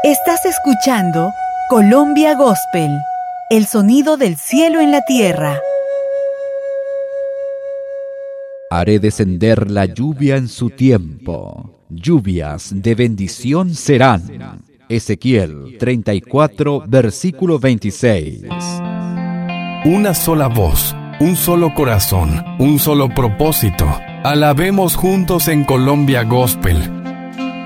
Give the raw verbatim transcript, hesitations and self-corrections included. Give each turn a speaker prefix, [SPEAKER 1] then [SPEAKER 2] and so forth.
[SPEAKER 1] Estás escuchando Colombia Gospel, el sonido del cielo en la tierra.
[SPEAKER 2] Haré descender la lluvia en su tiempo. Lluvias de bendición serán. Ezequiel treinta y cuatro, versículo veintiséis.
[SPEAKER 3] Una sola voz, un solo corazón, un solo propósito. Alabemos juntos en Colombia Gospel.